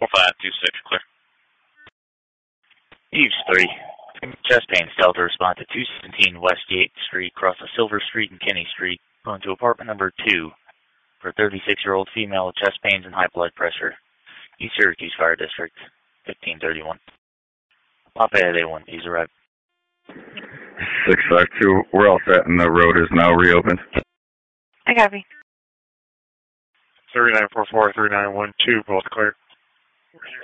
4526, clear. Eves 3. Chest pains. Delta respond to 217 West 8th Street, cross of Silver Street and Kinney Street, going to apartment number 2 for a 36-year-old female with chest pains and high blood pressure. East Syracuse Fire District, 1531. Lafayette A1, please arrive. 652, we're all set and the road is now reopened. I copy. 3944, 3912, both clear. We're here.